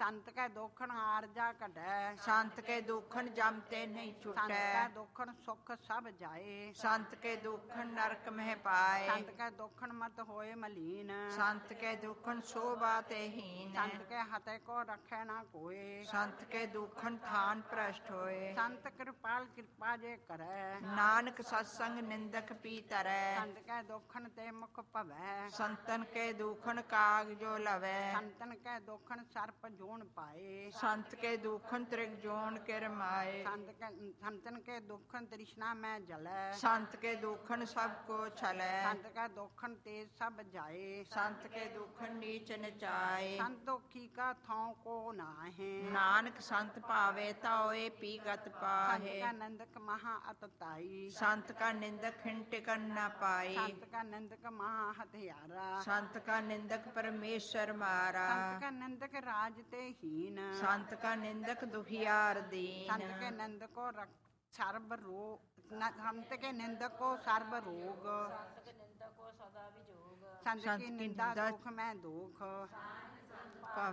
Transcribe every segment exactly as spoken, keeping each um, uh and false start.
ਸੰਤ ਕੈ ਦੋਖਣ ਆਰਜਾ ਘਟੈ, ਸੰਤ ਕੇ ਦੁਖਣ ਜਮ ਤੇ ਨਹੀਂ ਸੰਤ ਕੈ ਛੁਟੈ, ਦੋਖਣ ਸੁਖ ਸਭ ਜਾਏ, ਸੰਤ ਕੇ ਦੁਖਣ ਨਰਕ ਮਹਿ ਪਾਏ, ਸੰਤ ਕੈ ਦੋਖਣ ਮਤ ਹੋਏ ਮਲੀਨ, ਸੰਤ ਕੇ ਦੁਖਣ ਸੋਭਾ ਤੇ ਹੀਨ, ਸੰਤ ਕੈ ਹਤੈ ਕੋ ਰਖੈ ਨਾ ਕੋਏ, ਸੰਤ ਕੇ ਦੁਖਣ ਥਾਨ ਭ੍ਰਸ਼ਟ ਹੋਏ, ਸੰਤ ਕਿਰਪਾਲ ਕਿਰਪਾ ਜੇ ਕਰੈ, ਨਾਨਕ ਸਤਸੰਗ ਨਿੰਦਕ ਪੀ ਤਰੈ, ਸੰਤ ਕੈ ਦੋਖਣ ਤੇ ਮੁਖ ਭਵੈ, ਸੰਤਨ ਕੇ ਦੁਖਣ ਕਾਗ ਜੋ ਲਵੈ, ਸੰਤਨ ਕੈ ਦੋਖਣ ਸਰਪ ਜੋਨ ਪਾਏ, ਸੰਤ ਕੇ ਦੁਖਣ ਤ੍ਰਿਗ ਜੋਨ ਕਿਰ ਮਾਏ, ਸੰਤ ਕੈ ਸੰਤਨ ਕੇ ਦੋਖਣ ਤ੍ਰਿਸ਼ਨਾ ਮੈਂ ਜਲੈ, ਸੰਤ ਕੇ ਦੁਖਣ ਸਭ ਕੋ ਛਲੈ, ਸੰਤ ਕੈ ਦੋਖਣ ਤੇ ਸਭ ਜਾਏ, ਸੰਤ ਕੇ ਦੁਖਣ ਨੀਚ ਨਚਾਏ, ਸੰਤ ਦੁਖੀ ਕਾ ਥਾਂ ਕੋ ਨਾਹੇ, ਨਾਨਕ ਸੰਤ ਭਾਵੇ ਤਾਏ ਪੀਗਤ ਸੰਤ ਪਾਹੇ, ਕਾ ਨੰਦਕ ਮਹਾ ਅਤਤਾਈ, ਸੰਤ ਕਾ ਨਿੰਦਕ ਹਿੰ ਟਿਕਨ ਨਾ ਪਾਈ, ਸੰਤ ਕਾ ਨੰਦਕ ਮਹਾ ਹਥਿਆਰਾ, ਸੰਤ ਕਾ ਨਿੰਦਕ ਪਰਮੇਸ਼ਰ ਮਾਰਾ, ਸੰਤ ਕਾ ਨੰਦਕ ਰਾਜ ਤੇ ਹੀਨ, ਸੰਤ ਕਾ ਨਿੰਦਕ ਦੁਖਿਆਰ ਦੀਨ, ਸੰਤ ਕੇ ਨੰਦਕੋ ਰਕ ਸਰਬ ਰੋਗ, ਸੰਤ ਕੇ ਨਿੰਦਕੋ ਸਰਬ ਰੋਗ, ਸੰਤ ਸੰਤ ਕੀ ਕੀ ਨਿੰਦਾ ਨਿੰਦਾ ਦੁਖ ਮੈਂ ਦੁਖ, ਪਾ-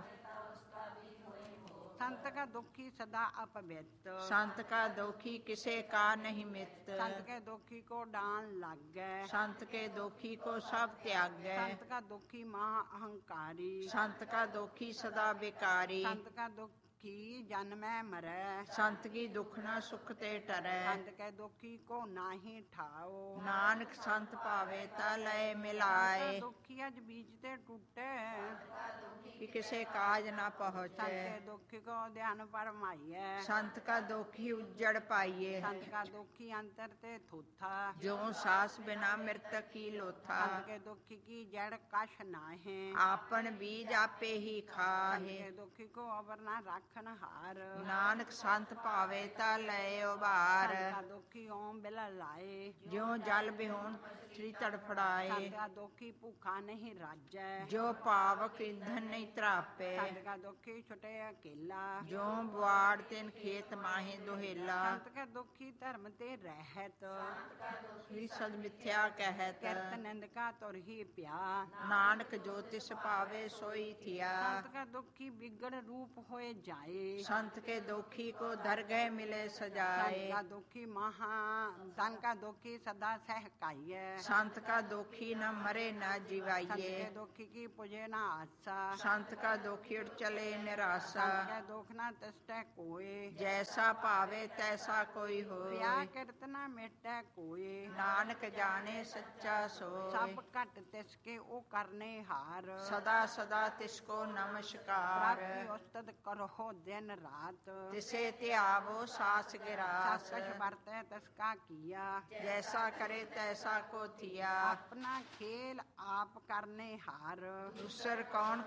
ਸੰਤ ਕਾ ਦੁਖੀ ਸਦਾ ਅਪਵਿੱਤ, ਸੰਤ ਕਾ ਦੁਖੀ ਕਿਸੇ ਕਾ ਨਹੀਂ ਮਿਤ, ਸੰਤ ਕੇ ਦੁਖੀ ਕੋ ਡਾਨ ਲੱਗੈ, ਸੰਤ ਕੇ ਦੁਖੀ ਕੋ ਸਭ ਤਿਆਗੈ, ਸੰਤ ਕਾ ਦੁਖੀ ਮਹਾ ਅਹੰਕਾਰੀ, ਸੰਤ ਕਾ ਦੁਖੀ ਸਦਾ ਬਿਕਾਰੀ, ਸੰਤ ਕਾ ਦੁਖੀ ਜਨਮੈ ਮਰੈ, ਸੰਤ ਕੀ ਦੁਖਣਾ ਸੁਖ ਤੇ ਟਰੈ, ਸੰਤ ਕੈ ਦੁਖੀ ਕੋ ਨਾਹੀ ਠਾਓ, ਨਾਨਕ ਸੰਤ ਭਾਵੇ ਤਾ ਲੈ ਸੰਤ ਮਿਲਾਏ, ਕਾ ਦੁਖੀ ਅਜ ਬੀਜ ਤੇ ਟੁੱਟੈ, ਕਿ ਕਿਸੇ ਕਾਜ ਨਾ ਸੰਤ ਪਹੁੰਚੈ, ਕੈ ਦੁਖੀ ਕੋ ਧਿਆਨ ਪਰਮਾਈਐ, ਸੰਤ ਕਾ ਦੁਖੀ ਉਜੜ ਪਾਈਏ, ਸੰਤ ਕਾ ਦੁਖੀ ਅੰਤਰ ਤੇ ਥੋਥਾ, ਜੋ ਸਾਸ ਬਿਨਾ ਮਿਰਤਕ ਕੀ ਲੋਥਾ, ਸੰਤ ਕੇ ਦੁਖੀ ਕੀ ਜੜ ਕਛ ਨਾਹੇ, ਆਪਨ ਬੀਜ ਆਪੇ ਹੀ ਸੰਤ ਖਾਹੇ, ਕੇ ਦੁਖੀ ਕੋ ਅਵਰ ਨਾ ਰਾਖਨ ਹਾਰ, ਨਾਨਕ ਸੰਤ ਭਾਵੇ ਤਾ ਲੈ ਉਬਾਰ, ਸੰਤ ਕਾ ਦੁਖੀ ਓਮ ਬਿਲ ਲਾਏ, ਜਿਉ ਜਲ ਬਿਹੋਣ ਸ੍ਰੀ ਤੜਫੜਾਏ, ਸੰਤ ਕਾ ਦੁਖੀ ਭੁਖਾ ਨਹੀਂ ਰਾਜੈ, ਜੋ ਪਾਵਕ ਇੰਧਨ ਨਹੀਂ ਤਰਾਪੇ, ਸੰਤ ਕਾ ਦੁਖੀ ਛੁਟੇ ਅਕੇਲਾ, ਜੋ ਬੁਆੜ ਤਿਨ ਖੇਤ ਮਾਹੇ ਦੁਹੇਲਾ, ਸੰਤ ਕਾ ਦੁਖੀ ਧਰਮ ਤੇ ਰਹਿਤ, ਸ੍ਰੀ ਸਦ ਮਿਥਿਆ ਕਹਿਤ, ਕਿਰਤ ਨਿੰਦ ਕਾ ਤੁਰ ਹੀ ਪਿਆ, ਨਾਨਕ ਜੋ ਤਿਸ ਭਾਵੇ ਸੋਈ ਥਿਆ, ਸੰਤ ਕਾ ਦੁਖੀ ਬਿਗੜ ਰੂਪ ਹੋਏ ਜਾਏ, ਸੰਤ ਕੇ ਦੁਖੀ ਕੋ ਦਰਗਹਿ ਮਿਲੇ ਸੰਤ ਸਜਾਏ, ਕਾ ਦੁਖੀ ਮਹਾ ਧਨ ਕਾ ਦੁਖੀ ਸਦਾ ਸਹਿਕਾਈਐ, ਸੰਤ ਕਾ ਦੁਖੀ ਨ ਮਰੇ ਨ ਸੰਤ ਜਿਵਾਈਏ, ਕੇ ਦੁਖੀ ਕੀ ਪੁਜੇ ਨਾ ਆਸਾ, ਸੰਤ ਕਾ ਦੁਖੀ ਉਠ ਚਲੇ ਨਿਰਾਸਾ, ਸੰਤ ਕੈ ਦੁਖ ਨਾ ਤਿਸਟੈ ਕੋਏ, ਜੈਸਾ ਭਾਵੇ ਤੈਸਾ ਕੋਈ ਪਿਆ ਹੋਏ, ਕਿਰਤ ਨਾ ਮਿਟੈ ਕੋਏ, ਨਾਨਕ ਜਾਣੇ ਸੱਚਾ ਸੋਏ, ਸਭ ਘਟ ਤਿਸ ਕੇ ਉਹ ਕਰਨੇ ਹਾਰ, ਸਦਾ ਸਦਾ ਤਿਸ ਕੋ ਨਮਸਕਾਰ, ਪ੍ਰਾਪਤੀ ਉਸਤਤ ਕਰੋ ਦਿਨ ਰਾਤ, ਤਿਸੇ ਧਿਆਵੋ ਸਾਸ ਗਿਰਾਸ, ਸਭ ਕਛ ਵਰਤੈ ਤਿਸ ਕਾ ਕੀਆ, ਜੈਸਾ ਕਰੇ ਤੈਸਾ ਕੋ ਥਿਆ, ਆਪਣਾ ਖੇਲ ਆਪ ਕਰਨੇ ਹਾਰ, ਦੂਸਰ ਕੌਣ